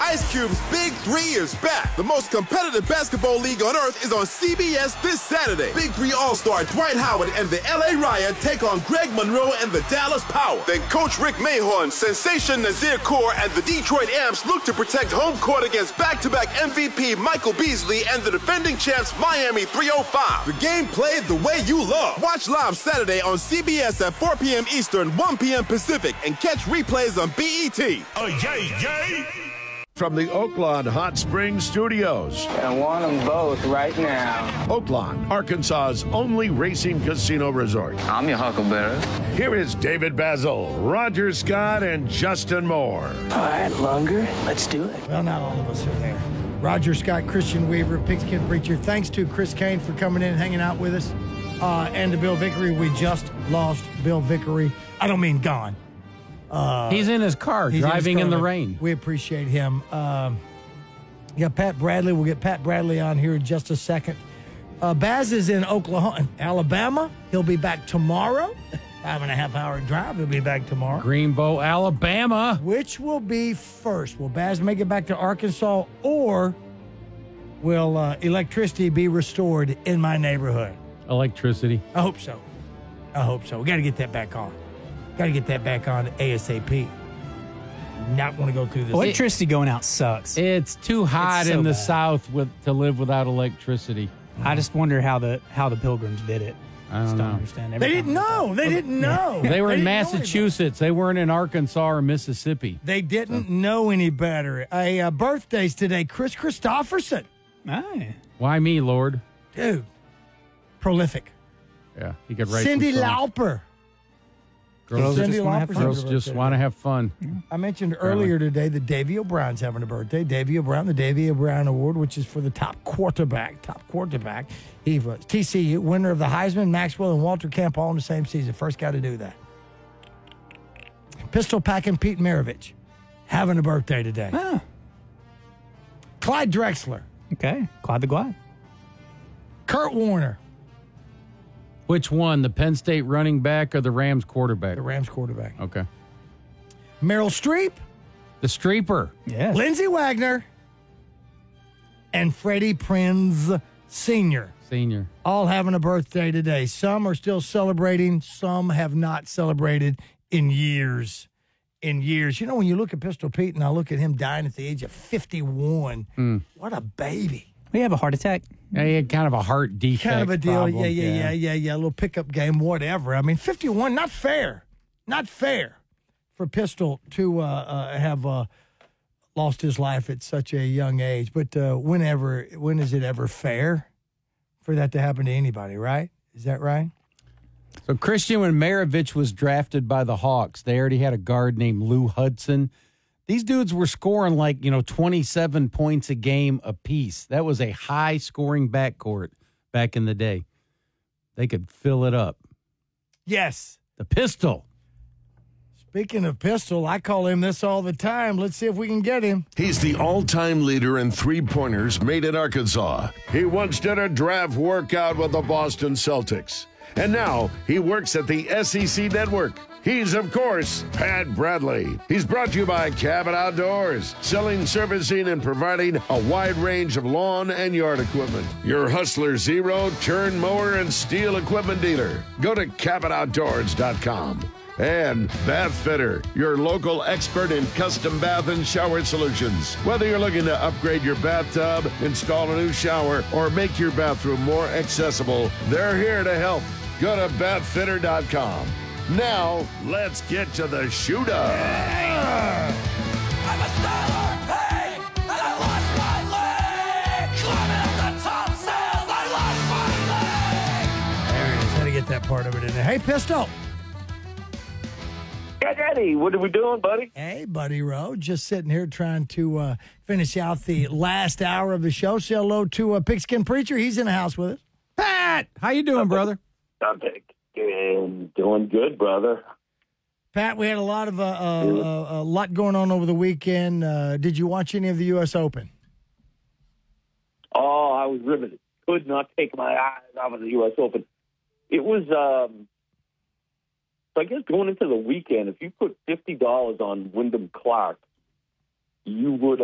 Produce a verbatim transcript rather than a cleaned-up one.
Ice Cube's Big Three is back. The most competitive basketball league on earth is on C B S this Saturday. Big Three All-Star Dwight Howard and the L A Riot take on Greg Monroe and the Dallas Power. Then Coach Rick Mahorn, Sensation Nazir Kaur, and the Detroit Amps look to protect home court against back-to-back M V P Michael Beasley and the defending champs Miami three oh five. The game played the way you love. Watch live Saturday on C B S at four p.m. Eastern, one p.m. Pacific, and catch replays on B E T. Oh, yay, yay! From the Oaklawn Hot Springs Studios. I want them both right now. Oaklawn, Arkansas's only racing casino resort. I'm your huckleberry. Here is David Basil, Roger Scott, and Justin Moore. All right, Lunger, let's do it. Well, not all of us are there. Roger Scott, Christian Weaver, Pigskin Preacher. Thanks to Chris Kane for coming in and hanging out with us. Uh, and to Bill Vickery. We just lost Bill Vickery. I don't mean gone. Uh, he's in his car, driving in, in the rain. We appreciate him. Um, yeah, Pat Bradley. We'll get Pat Bradley on here in just a second. Uh, Baz is in Oklahoma, Alabama. He'll be back tomorrow. Five and a half hour drive. He'll be back tomorrow. Greenbow, Alabama. Which will be first? Will Baz make it back to Arkansas, or will uh, electricity be restored in my neighborhood? Electricity. I hope so. I hope so. We got to get that back on. Got to get that back on ASAP. Not want to go through this. Electricity going out sucks. It's too hot It's so in the bad. South with to live without electricity. I just wonder how the how the Pilgrims did it. I don't just know. don't understand. They Every didn't time- know. They didn't know. They were in didn't know any better. Massachusetts. They weren't in Arkansas or Mississippi. They didn't know any better. A uh, birthday's today. Chris Christopherson. Aye. Why me, Lord? Dude. Prolific. Yeah, he could write Cindy some songs. Lauper. Girls, Cindy just wanna have Lauper's fun. girls having a just birthday want to today. have fun. I mentioned earlier today that Davy O'Brien's having a birthday. Davy O'Brien, the Davy O'Brien Award, which is for the top quarterback. Top quarterback. He was T C U, winner of the Heisman, Maxwell, and Walter Camp all in the same season. First guy to do that. Pistol packing Pete Maravich having a birthday today. Ah, Clyde Drexler. okay. Clyde the Glide. Kurt Warner, Which one, the Penn State running back or the Rams quarterback? the Rams quarterback. Okay. Meryl Streep, The Streeper. Yes. Lindsey Wagner, and Freddie Prinze Senior Senior. all having a birthday today. Some are still celebrating. Some have not celebrated in years. In years. You know, when you look at Pistol Pete and I look at him dying at the age of fifty-one, Mm. what a baby. We have a heart attack. Yeah, he had kind of a heart defect. Kind of a deal. problem. Yeah, yeah, yeah, yeah, yeah. A little pickup game, whatever. I mean, fifty-one, not fair. Not fair for Pistol to uh, uh, have uh, lost his life at such a young age. But uh, whenever, when is it ever fair for that to happen to anybody, right? Is that right? So Christian, when Maravich was drafted by the Hawks, they already had a guard named Lou Hudson. These dudes were scoring like, you know, twenty-seven points a game apiece. That was a high-scoring backcourt back in the day. They could fill it up. Yes. The Pistol. Speaking of Pistol, I call him this all the time. Let's see if we can get him. He's the all-time leader in three-pointers made in Arkansas. He once did a draft workout with the Boston Celtics. And now he works at the S E C Network. He's, of course, Pat Bradley. He's brought to you by Cabot Outdoors, selling, servicing, and providing a wide range of lawn and yard equipment. Your Hustler Zero, turn mower, and steel equipment dealer. Go to cabot outdoors dot com. And Bath Fitter, your local expert in custom bath and shower solutions. Whether you're looking to upgrade your bathtub, install a new shower, or make your bathroom more accessible, they're here to help. Go to bath fitter dot com. Now, let's get to the shooter. I'm a sailor pig, and I lost my leg. Climbing up the top sails, I lost my leg. There it is. Had to get that part of it in there. Hey, Pistol. Hey, Daddy, what are we doing, buddy? Hey, Buddy Rowe. Just sitting here trying to uh, finish out the last hour of the show. Say hello to uh, Pigskin Preacher. He's in the house with us. Pat, how you doing, brother? I'm doing, doing good, brother. Pat, we had a lot of uh, uh, uh, a lot going on over the weekend. Uh, did you watch any of the U S Open? Oh, I was riveted. Could not take my eyes off of the U S Open. It was, um, so I guess going into the weekend, if you put fifty dollars on Wyndham Clark, you would